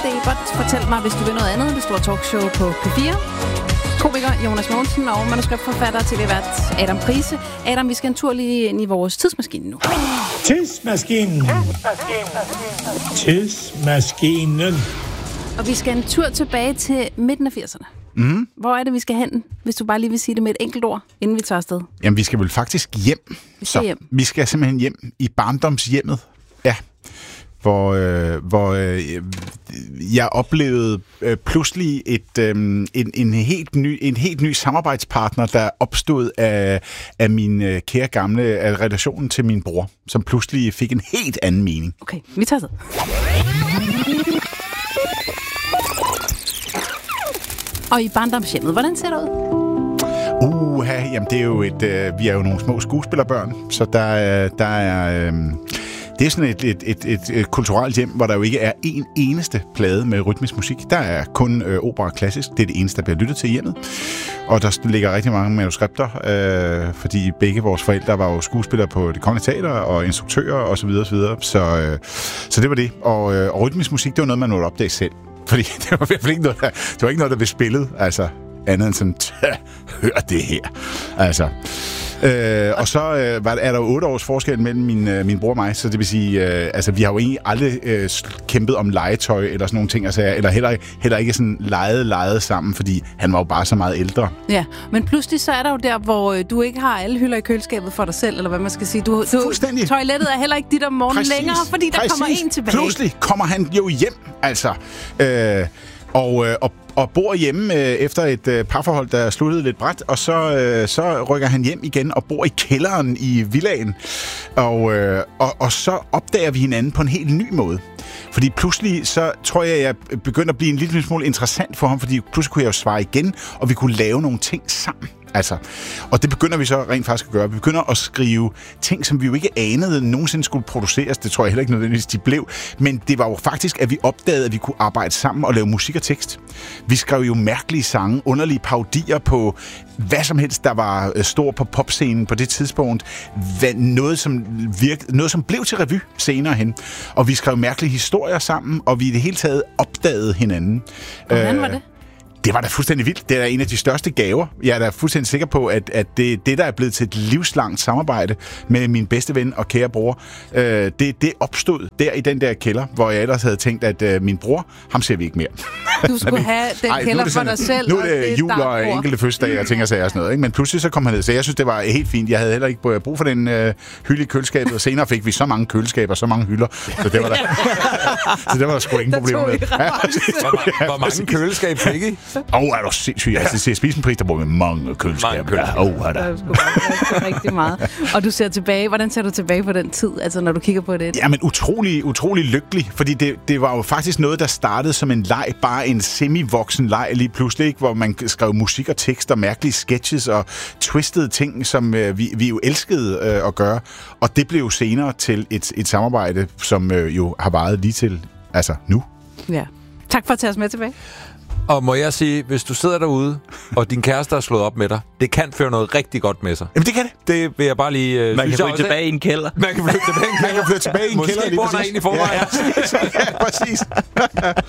Debert, Fortæl mig, hvis du vil noget andet. Det store talkshow på P4. Komiker Jonas Mogensen og manuskriptforfatter og tv-vært Adam Prise. Adam, vi skal en tur lige ind i vores tidsmaskine nu. Tidsmaskinen. Og vi skal en tur tilbage til midten af 80'erne. Mm. Hvor er det, vi skal hen, hvis du bare lige vil sige det med et enkelt ord, inden vi tager afsted? Jamen, vi skal vel faktisk hjem. Vi skal simpelthen hjem i barndomshjemmet. Ja. Hvor jeg oplevede pludselig en helt ny samarbejdspartner, der opstod af min kære gamle relationen til min bror, som pludselig fik en helt anden mening. Okay, vi tager så. Og i barndomshjemmet, hvordan ser det ud? Jamen det er jo vi er jo nogle små skuespillerbørn, så der er det er sådan et kulturelt hjem, hvor der jo ikke er en eneste plade med rytmisk musik. Der er kun opera klassisk. Det er det eneste, der bliver lyttet til hjemmet. Og der ligger rigtig mange manuskripter, fordi begge vores forældre var jo skuespillere på Det Kongelige Teater og instruktører osv. Så det var det. Og rytmisk musik, det var noget, man måtte opdage selv. Fordi det var i hvert fald ikke noget, der blev spillet, altså andet end sådan, hør det her. Altså. Og så er der jo 8 års forskel mellem min bror og mig, så det vil sige, vi har jo egentlig aldrig kæmpet om legetøj eller sådan nogle ting, altså, eller heller ikke sådan leget sammen, fordi han var jo bare så meget ældre. Ja, men pludselig så er der jo der, hvor du ikke har alle hylder i køleskabet for dig selv, eller hvad man skal sige. Fuldstændig. Toilettet er heller ikke dit om morgenen længere, fordi der kommer en tilbage. Pludselig kommer han jo hjem, altså. Og bor hjemme efter et parforhold, der sluttede lidt brat, og så rykker han hjem igen og bor i kælderen i villaen. Og så opdager vi hinanden på en helt ny måde. Fordi pludselig, så tror jeg begynder at blive en lille smule interessant for ham, fordi pludselig kunne jeg jo svare igen, og vi kunne lave nogle ting sammen. Altså, og det begynder vi så rent faktisk at gøre. Vi begynder at skrive ting, som vi jo ikke anede nogensinde skulle produceres. Det tror jeg heller ikke nødvendigvis, de blev. Men det var jo faktisk, at vi opdagede, at vi kunne arbejde sammen og lave musik og tekst. Vi skrev jo mærkelige sange, underlige parodier på hvad som helst, der var stor på popscenen på det tidspunkt. Noget, som blev til revy senere hen. Og vi skrev mærkelige historier sammen, og vi i det hele taget opdagede hinanden. Hvordan var det? Det var da fuldstændig vildt. Det er en af de største gaver. Jeg er da fuldstændig sikker på, at det der er blevet til et livslangt samarbejde med min bedste ven og kære bror, det opstod der i den der kælder, hvor jeg ellers havde tænkt, at min bror, ham ser vi ikke mere. Du skulle have den kælder for dig selv. Nu er det jul og enkelte fødselsdage og ting og sager og sådan noget. Ikke? Men pludselig så kom han ned. Så jeg synes, det var helt fint. Jeg havde heller ikke brug for den hylde i køleskabet, og senere fik vi så mange køleskaber, så mange hylder. Så det var der sgu ingen problemer med. Hvor mange køleskab fik I? Er du sindssygt? Altså, til Spisenpris, der bruger vi mange køleskaber. Der er sgu rigtig meget. Og du ser tilbage. Hvordan ser du tilbage på den tid, altså når du kigger på det? Jamen, utrolig lykkelig, fordi det var jo faktisk noget, der startede som en leg, bare en semi-voksen leg lige pludselig, ikke? Hvor man skrev musik og tekster, mærkelige sketches og twistede ting, som vi jo elskede at gøre. Og det blev jo senere til et samarbejde, som jo har varet lige til nu. Ja. Tak for at tage os med tilbage. Og må jeg sige, hvis du sidder derude, og din kæreste har slået op med dig, det kan føre noget rigtig godt med sig. Jamen, det kan det. Det vil jeg bare lige... Man kan flytte tilbage i en kælder. Man kan flytte tilbage i en kælder. Måske bor der en i forvejen. Ja, præcis.